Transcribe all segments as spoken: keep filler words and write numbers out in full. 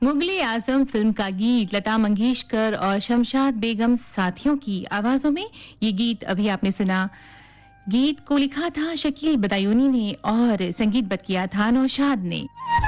मुगले आजम film का गीत लता मंगेशकर और शमशाद बेगम साथियों की आवाजों में ये गीत अभी आपने सुना। गीत को लिखा था शकील बदायूनी ने और संगीतबद्ध किया था नौशाद ने।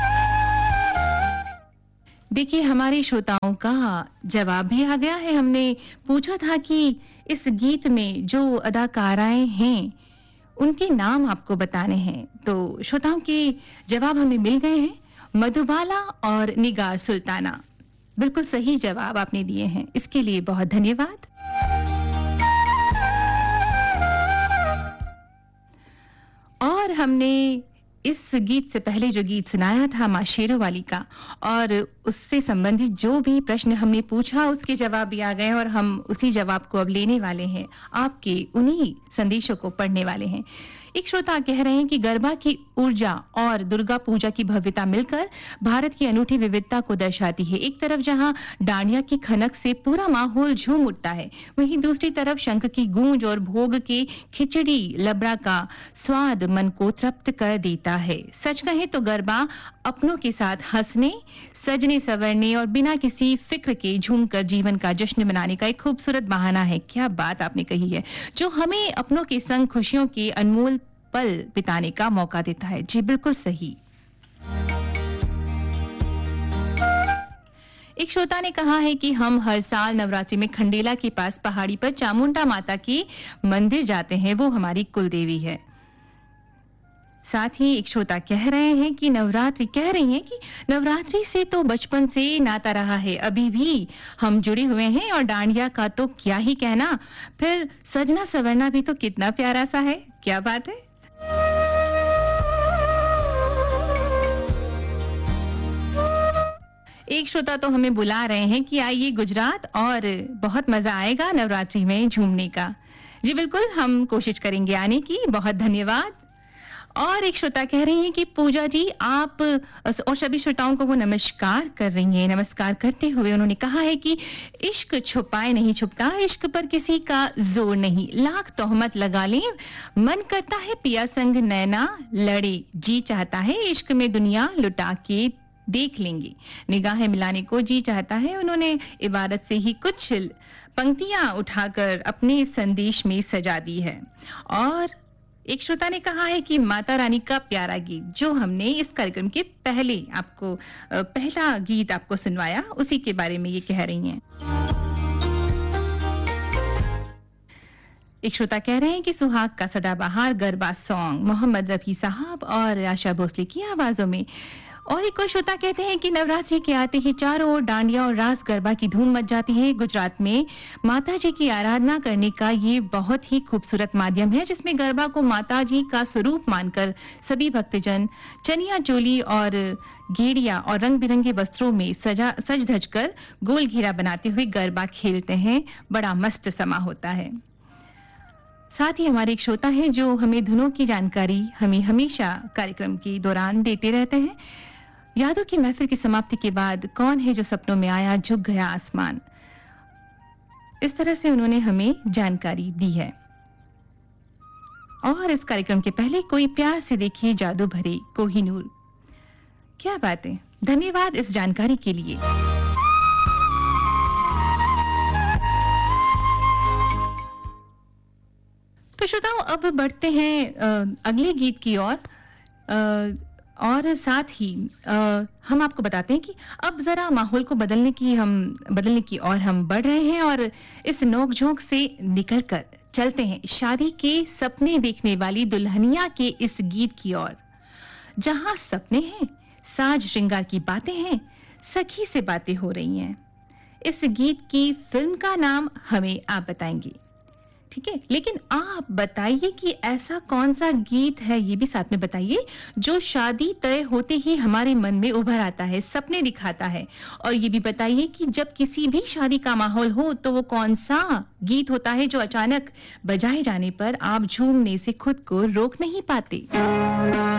देखिए, हमारे श्रोताओं का जवाब भी आ गया है। हमने पूछा था कि इस गीत में जो अदाकाराएं हैं उनके नाम आपको बताने हैं, तो श्रोताओं के जवाब हमें मिल गए हैं। मधुबाला और निगार सुल्ताना, बिल्कुल सही जवाब आपने दिए हैं, इसके लिए बहुत धन्यवाद। और हमने इस गीत से पहले जो गीत सुनाया था मां शेरों वाली का, और उससे संबंधित जो भी प्रश्न हमने पूछा उसके जवाब भी आ गए और हम उसी जवाब को अब लेने वाले हैं, आपके उन्हीं संदेशों को पढ़ने वाले हैं। एक श्रोता कह रहे हैं कि गरबा की ऊर्जा और दुर्गा पूजा की भव्यता मिलकर भारत की अनूठी विविधता को दर्शाती है। एक तरफ जहां डांडिया की खनक से पूरा माहौल झूम उठता है, वहीं दूसरी तरफ शंख की गूंज और भोग के खिचड़ी लबड़ा का स्वाद मन को तृप्त कर देता है। सच कहें तो गरबा अपनों के साथ हंसने, सजने संवरने और बिना किसी फिक्र के झूमकर जीवन का जश्न मनाने का एक खूबसूरत बहाना है। क्या बात आपने कही है, जो हमें अपनों के संग खुशियों के अनमोल पल बिताने का मौका देता है। जी बिल्कुल सही। एक श्रोता ने कहा है कि हम हर साल नवरात्रि में खंडेला के पास पहाड़ी पर चामुंडा माता के मंदिर जाते हैं, वो हमारी कुल देवी है। साथ ही एक श्रोता कह रहे हैं कि नवरात्रि कह रही हैं कि नवरात्रि से तो बचपन से नाता रहा है, अभी भी हम जुड़े हुए हैं, और डांडिया का तो क्या ही कहना, फिर सजना संवरना भी तो कितना प्यारा सा है। क्या बात है। एक श्रोता तो हमें बुला रहे हैं कि आइए गुजरात और बहुत मजा आएगा नवरात्रि में झूमने का। जी बिल्कुल, हम कोशिश करेंगे आने की। बहुत धन्यवाद। और एक श्रोता कह रही हैं कि पूजा जी आप और सभी श्रोताओं को वो नमस्कार कर रही हैं। नमस्कार करते हुए उन्होंने कहा है कि इश्क छुपाए नहीं छुपता, इश्क पर किसी का जोर नहीं, लाख तोहमत लगा लें, मन करता है पिया संग नैना लड़े, जी चाहता है इश्क में दुनिया लुटा के देख लेंगे, निगाहें मिलाने को जी चाहता है। उन्होंने इबारत से ही कुछ पंक्तियां उठाकर अपने संदेश में सजा दी है। और एक श्रोता ने कहा है कि माता रानी का प्यारा गीत जो हमने इस कार्यक्रम के पहले आपको पहला गीत आपको सुनवाया, उसी के बारे में ये कह रही हैं। एक श्रोता कह रहे हैं कि सुहाग का सदाबहार गरबा सॉन्ग मोहम्मद रफी साहब और आशा भोसले की आवाजों में। और एक और श्रोता कहते हैं कि नवरात्रि के आते ही चारों ओर डांडिया और रास गरबा की धूम मच जाती है। गुजरात में माता जी की आराधना करने का ये बहुत ही खूबसूरत माध्यम है, जिसमें गरबा को माता जी का स्वरूप मानकर सभी भक्तजन चनिया चोली और गेड़िया और रंग बिरंगे वस्त्रों में सजा सज धज कर गोल घेरा बनाते हुए गरबा खेलते हैं। बड़ा मस्त समा होता है। साथ ही हमारे एक श्रोता है जो हमें धुनों की जानकारी हमें हमेशा कार्यक्रम के दौरान देते रहते हैं। यादों की महफिल की समाप्ति के बाद कौन है जो सपनों में आया झुक गया आसमान, इस तरह से उन्होंने हमें जानकारी दी है। और इस कार्यक्रम के पहले कोई प्यार से देखिए जादू भरे कोहिनूर। क्या बात है, धन्यवाद इस जानकारी के लिए। तो श्रोताओं, अब बढ़ते हैं अगले गीत की ओर, और, और साथ ही आ, हम आपको बताते हैं कि अब जरा माहौल को बदलने की हम बदलने की ओर हम बढ़ रहे हैं, और इस नोकझोंक से निकलकर चलते हैं शादी के सपने देखने वाली दुल्हनिया के इस गीत की ओर। जहां सपने हैं, साज श्रृंगार की बातें हैं, सखी से बातें हो रही हैं। इस गीत की फिल्म का नाम हमें आप बताएंगे, ठीक है? लेकिन आप बताइए कि ऐसा कौन सा गीत है, ये भी साथ में बताइए, जो शादी तय होते ही हमारे मन में उभर आता है, सपने दिखाता है। और ये भी बताइए कि जब किसी भी शादी का माहौल हो तो वो कौन सा गीत होता है जो अचानक बजाए जाने पर आप झूमने से खुद को रोक नहीं पाते।